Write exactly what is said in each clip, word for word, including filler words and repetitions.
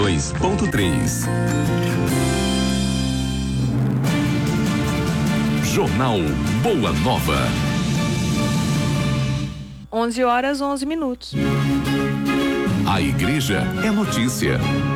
dois ponto três. Jornal Boa Nova. onze horas, onze minutos. A igreja é notícia.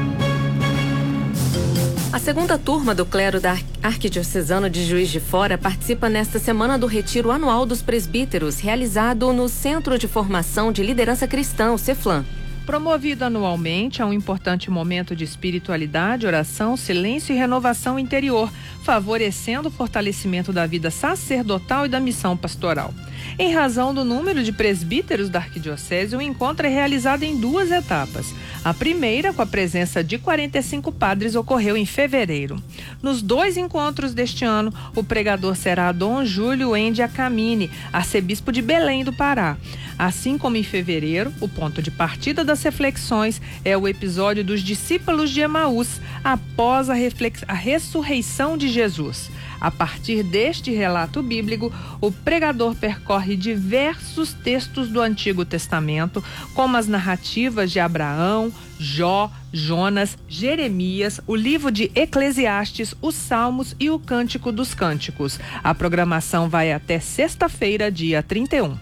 A segunda turma do clero da Arquidiocesana de Juiz de Fora participa nesta semana do Retiro Anual dos Presbíteros, realizado no Centro de Formação de Liderança Cristã, o CEFLAM. Promovido anualmente, é um importante momento de espiritualidade, oração, silêncio e renovação interior, favorecendo o fortalecimento da vida sacerdotal e da missão pastoral. Em razão do número de presbíteros da Arquidiocese, o encontro é realizado em duas etapas. A primeira, com a presença de quarenta e cinco padres, ocorreu em fevereiro. Nos dois encontros deste ano, o pregador será Dom Júlio Endia Camini, arcebispo de Belém do Pará. Assim como em fevereiro, o ponto de partida das reflexões é o episódio dos discípulos de Emaús, após a, reflex... a ressurreição de Jesus. A partir deste relato bíblico, o pregador percorre diversos textos do Antigo Testamento, como as narrativas de Abraão, Jó, Jonas, Jeremias, o livro de Eclesiastes, os Salmos e o Cântico dos Cânticos. A programação vai até sexta-feira, dia trinta e um.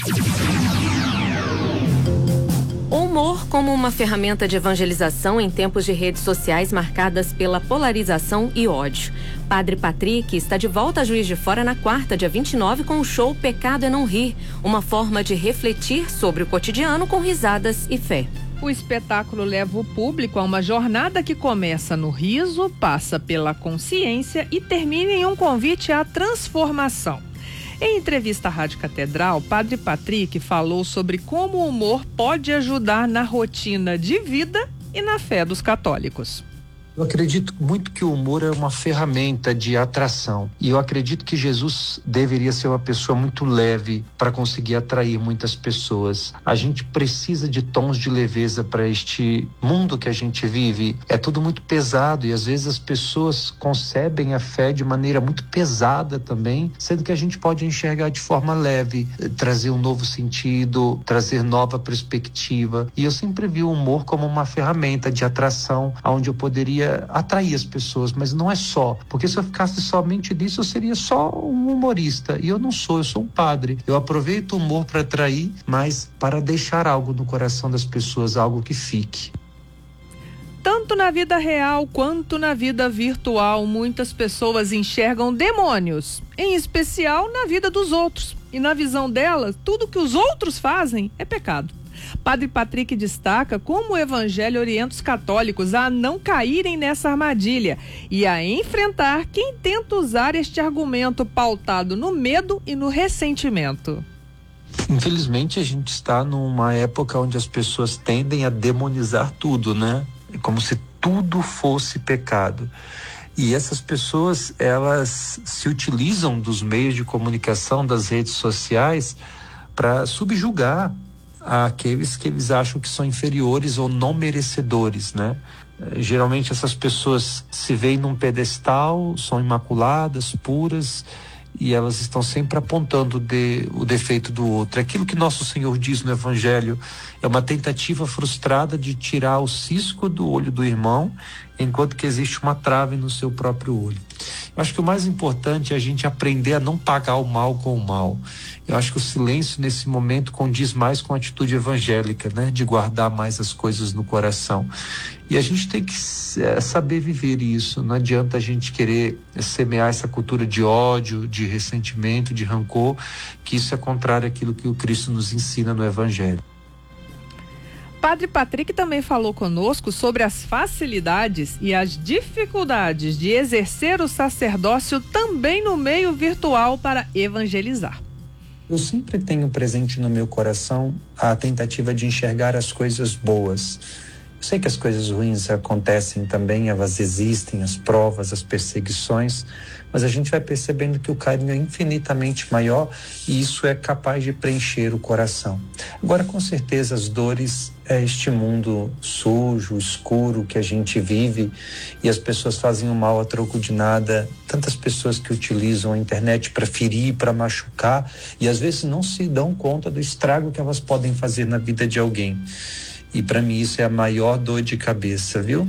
O humor como uma ferramenta de evangelização em tempos de redes sociais marcadas pela polarização e ódio. Padre Patrick está de volta a Juiz de Fora na quarta, dia vinte e nove, com o show Pecado é Não Rir, uma forma de refletir sobre o cotidiano com risadas e fé. O espetáculo leva o público a uma jornada que começa no riso, passa pela consciência e termina em um convite à transformação. Em entrevista à Rádio Catedral, Padre Patrick falou sobre como o humor pode ajudar na rotina de vida e na fé dos católicos. Eu acredito muito que o humor é uma ferramenta de atração. E eu acredito que Jesus deveria ser uma pessoa muito leve para conseguir atrair muitas pessoas. A gente precisa de tons de leveza para este mundo que a gente vive. É tudo muito pesado e às vezes as pessoas concebem a fé de maneira muito pesada também, sendo que a gente pode enxergar de forma leve, trazer um novo sentido, trazer nova perspectiva. E eu sempre vi o humor como uma ferramenta de atração, onde eu poderia atrair as pessoas, mas não é só, porque se eu ficasse somente disso eu seria só um humorista, e eu não sou, eu sou um padre. Eu aproveito o humor para atrair, mas para deixar algo no coração das pessoas, algo que fique. Tanto na vida real quanto na vida virtual, muitas pessoas enxergam demônios, em especial na vida dos outros, e na visão delas, tudo que os outros fazem é pecado. Padre Patrick destaca como o evangelho orienta os católicos a não caírem nessa armadilha e a enfrentar quem tenta usar este argumento pautado no medo e no ressentimento. Infelizmente a gente está numa época onde as pessoas tendem a demonizar tudo, né? É como se tudo fosse pecado. E essas pessoas, elas se utilizam dos meios de comunicação, das redes sociais, para subjugar aqueles que eles acham que são inferiores ou não merecedores, né? Geralmente essas pessoas se veem num pedestal, são imaculadas, puras, e elas estão sempre apontando de, o defeito do outro. Aquilo que nosso Senhor diz no Evangelho é uma tentativa frustrada de tirar o cisco do olho do irmão, enquanto que existe uma trave no seu próprio olho. Eu acho que o mais importante é a gente aprender a não pagar o mal com o mal. Eu acho que o silêncio nesse momento condiz mais com a atitude evangélica, né? De guardar mais as coisas no coração. E a gente tem que é, saber viver isso. Não adianta a gente querer semear essa cultura de ódio, de ressentimento, de rancor, que isso é contrário àquilo que o Cristo nos ensina no Evangelho. Padre Patrick também falou conosco sobre as facilidades e as dificuldades de exercer o sacerdócio também no meio virtual para evangelizar. Eu sempre tenho presente no meu coração a tentativa de enxergar as coisas boas. Eu sei que as coisas ruins acontecem também, elas existem, as provas, as perseguições, mas a gente vai percebendo que o carinho é infinitamente maior e isso é capaz de preencher o coração. Agora, com certeza, as dores é este mundo sujo, escuro que a gente vive e as pessoas fazem o mal a troco de nada. Tantas pessoas que utilizam a internet para ferir, para machucar e às vezes não se dão conta do estrago que elas podem fazer na vida de alguém. E para mim isso é a maior dor de cabeça, viu?